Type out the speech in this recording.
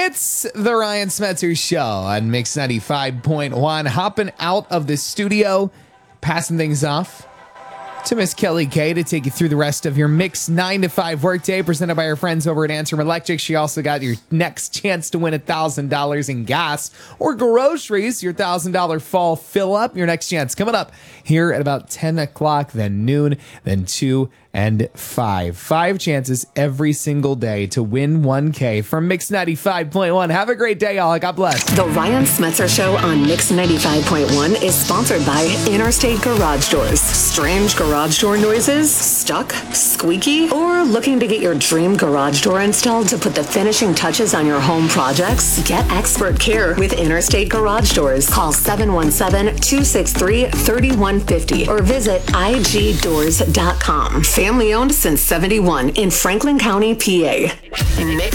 It's the Ryan Smetzer Show on Mix 95.1. Hopping out of the studio, passing things off to Miss Kelly K to take you through the rest of your Mix 9 to 5 workday, presented by our friends over at Antrim Electric. She also got your next chance to win $1,000 in gas or groceries, your $1,000 fall fill up. Your next chance coming up here at about 10 o'clock, then noon, then 2 and 5. 5 chances every single day to win $1K from Mix 95.1. Have a great day, y'all. God bless. The Ryan Smetzer Show on Mix 95.1 is sponsored by Interstate Garage Doors. Strange garage door noises? Stuck? Squeaky? Or looking to get your dream garage door installed to put the finishing touches on your home projects? Get expert care with Interstate Garage Doors. Call 717-263-3150 or visit igdoors.com. Family owned since 71 in Franklin County, PA. Mix